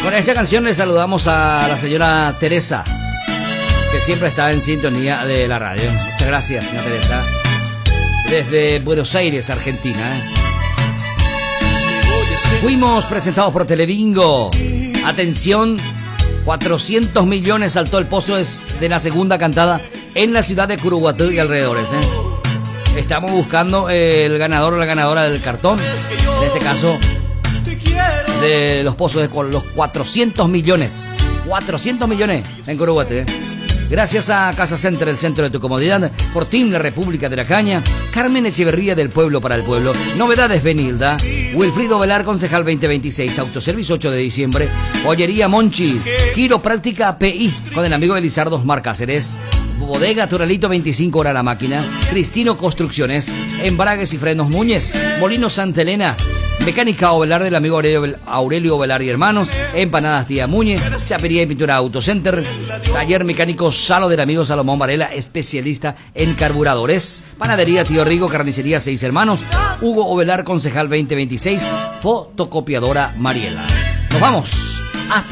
Con esta canción le saludamos a la señora Teresa, que siempre está en sintonía de la radio. Muchas gracias, señora Teresa. Desde Buenos Aires, Argentina. Fuimos presentados por Telebingo. Atención, 400 millones saltó el pozo de la segunda cantada en la ciudad de Curuguatú y alrededores. Estamos buscando el ganador o la ganadora del cartón. En este caso, de los pozos de los 400 millones. 400 millones en Curuguatú. Gracias a Casa Center, el centro de tu comodidad. Fortín, la República de la Caña. Carmen Echeverría, del Pueblo para el Pueblo. Novedades Benilda. Wilfrido Velar, concejal 2026. Autoservicio 8 de diciembre. Joyería Monchi. Quiropráctica PI, con el amigo Elizardo Osmar Cáceres. Bodega Turalito, 25 horas la máquina. Cristino Construcciones. Embragues y Frenos Núñez. Molino Santa Elena. Mecánica Ovelar, del amigo Aurelio Ovelar y Hermanos. Empanadas Tía Muñe. Chapería y Pintura Autocenter. Taller Mecánico Salo, del amigo Salomón Varela, especialista en carburadores. Panadería Tío Rigo. Carnicería 6 Hermanos. Hugo Ovelar, concejal 2026. Fotocopiadora Mariela. Nos vamos.